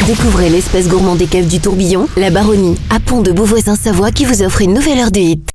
Découvrez l'espace gourmand des caves du Tourbillon, la Baronnie, à Pont de Beauvoisin-Savoie qui vous offre une nouvelle heure de hit.